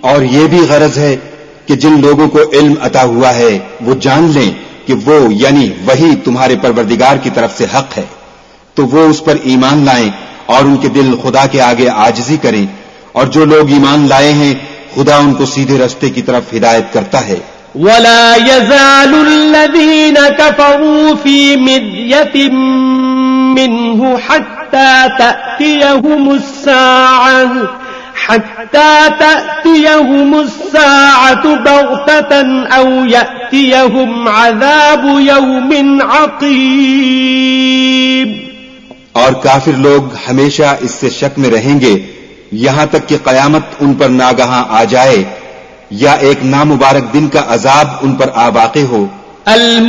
और ये भी गरज है कि जिन लोगों को इल्म अता हुआ है वो जान लें कि वो यानी वही तुम्हारे परवरदिगार की तरफ से हक है, तो वो उस पर ईमान लाएं और उनके दिल खुदा के आगे आजिजी करें, और जो लोग ईमान लाए हैं खुदा उनको सीधे रास्ते की तरफ हिदायत करता है। वला यज़ालुल्लज़ीन कफ़रू फ़ी मिर्यतिन मिन्हु हत्ता तअतियहुमुस्साअतु बग़ततन औ यअतियहुम अज़ाबु यौमिन अक़ीब। और काफिर लोग हमेशा इससे शक में रहेंगे यहां तक कि कयामत उन पर नागहां आ जाए या एक नामुबारक दिन का अजाब उन पर आ वाक़े हो।